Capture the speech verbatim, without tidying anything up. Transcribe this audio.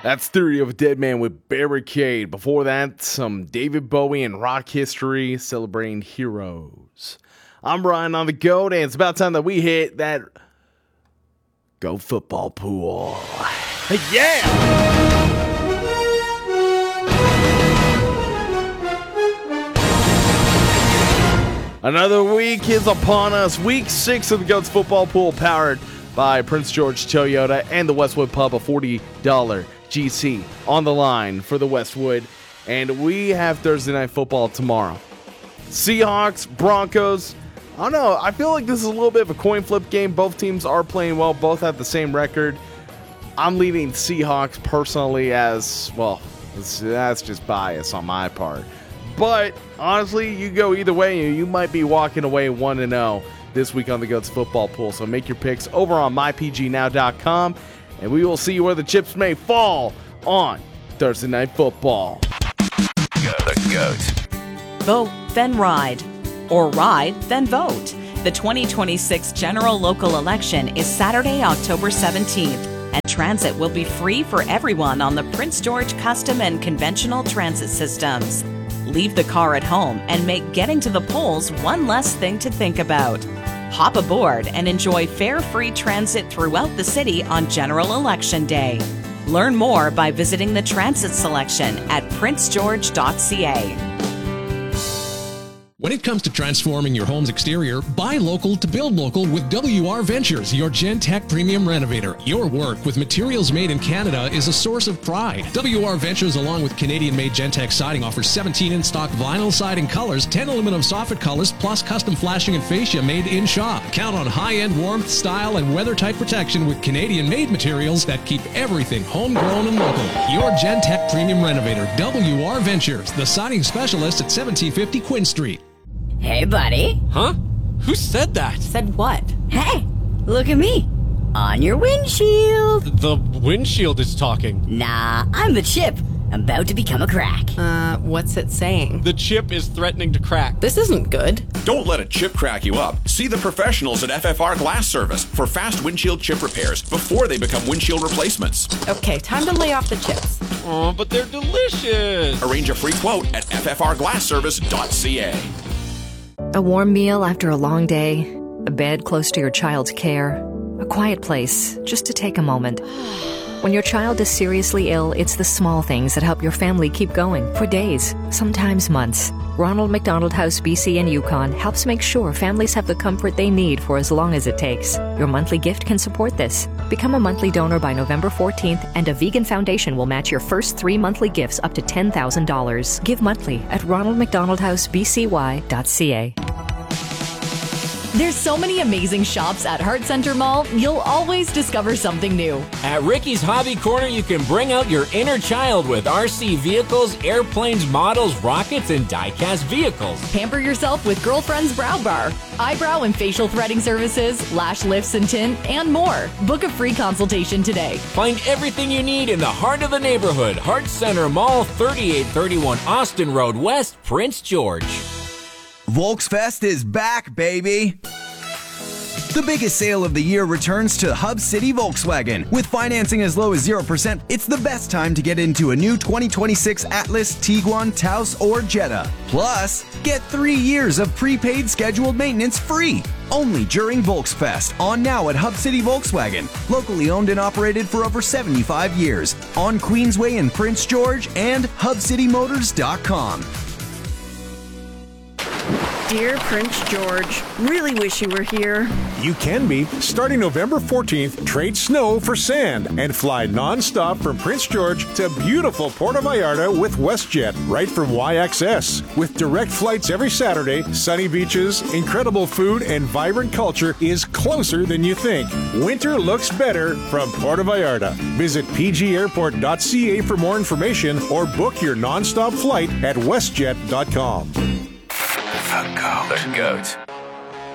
That's Theory of a Dead Man with Barricade. Before that, some David Bowie and rock history celebrating heroes. I'm Ryan on the GOAT, and it's about time that we hit that Go Football Pool. Yeah! Another week is upon us. Week six of the GOAT's Football Pool, powered by Prince George Toyota and the Westwood Pub, a forty dollars G C on the line for the Westwood. And we have Thursday Night Football tomorrow. Seahawks, Broncos. I don't know. I feel like this is a little bit of a coin flip game. Both teams are playing well. Both have the same record. I'm leading Seahawks personally as, well, that's just bias on my part. But honestly, you go either way, and you might be walking away one and oh this week on the GOAT's Football Pool. So make your picks over on my p g now dot com, and we will see where the chips may fall on Thursday Night Football. Go the GOAT. Vote, then ride. Or ride, then vote. The twenty twenty-six general local election is Saturday, October seventeenth, and transit will be free for everyone on the Prince George custom and conventional transit systems. Leave the car at home and make getting to the polls one less thing to think about. Hop aboard and enjoy fare-free transit throughout the city on General Election Day. Learn more by visiting the transit selection at prince george dot c a. When it comes to transforming your home's exterior, buy local to build local with W R Ventures, your Gentech premium renovator. Your work with materials made in Canada is a source of pride. W R Ventures, along with Canadian-made Gentech siding, offers seventeen in-stock vinyl siding colors, ten aluminum soffit colors, plus custom flashing and fascia made in-shop. Count on high-end warmth, style, and weather-tight protection with Canadian-made materials that keep everything homegrown and local. Your Gentech premium renovator, W R Ventures, the siding specialist at seventeen fifty Quinn Street. Hey, buddy. Huh? Who said that? Said what? Hey, look at me. On your windshield. The windshield is talking. Nah, I'm the chip. I'm about to become a crack. Uh, what's it saying? The chip is threatening to crack. This isn't good. Don't let a chip crack you up. See the professionals at F F R Glass Service for fast windshield chip repairs before they become windshield replacements. Okay, time to lay off the chips. Oh, but they're delicious. Arrange a free quote at f f r glass service dot c a. A warm meal after a long day, a bed close to your child's care, a quiet place just to take a moment. When your child is seriously ill, it's the small things that help your family keep going for days, sometimes months. Ronald McDonald House B C and Yukon helps make sure families have the comfort they need for as long as it takes. Your monthly gift can support this. Become a monthly donor by November fourteenth, and a vegan foundation will match your first three monthly gifts up to ten thousand dollars. Give monthly at ronald mcdonald house b c y dot c a. There's so many amazing shops at Heart Center Mall, you'll always discover something new. At Ricky's Hobby Corner, you can bring out your inner child with R C vehicles, airplanes, models, rockets, and die-cast vehicles. Pamper yourself with Girlfriend's Brow Bar, eyebrow and facial threading services, lash lifts and tint, and more. Book a free consultation today. Find everything you need in the heart of the neighborhood. Heart Center Mall, thirty-eight thirty-one Austin Road West, Prince George. Volksfest is back, baby! The biggest sale of the year returns to Hub City Volkswagen. With financing as low as zero percent, it's the best time to get into a new twenty twenty-six Atlas, Tiguan, Taos, or Jetta. Plus, get three years of prepaid scheduled maintenance free. Only during Volksfest. On now at Hub City Volkswagen. Locally owned and operated for over seventy-five years. On Queensway in Prince George and hub city motors dot com. Dear Prince George, really wish you were here. You can be. Starting November fourteenth, trade snow for sand and fly non-stop from Prince George to beautiful Puerto Vallarta with WestJet, right from Y X S. With direct flights every Saturday, sunny beaches, incredible food, and vibrant culture is closer than you think. Winter looks better from Puerto Vallarta. Visit p g airport dot c a for more information or book your non-stop flight at westjet dot com. The GOAT. The GOAT.